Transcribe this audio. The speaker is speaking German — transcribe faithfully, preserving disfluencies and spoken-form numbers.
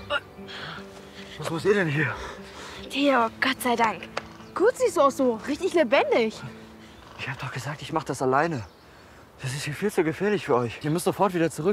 Was muss ihr denn hier? Theo, Gott sei Dank. Gut siehst du auch so. Richtig lebendig. Ich hab doch gesagt, ich mach das alleine. Das ist hier viel zu gefährlich für euch. Ihr müsst sofort wieder zurück.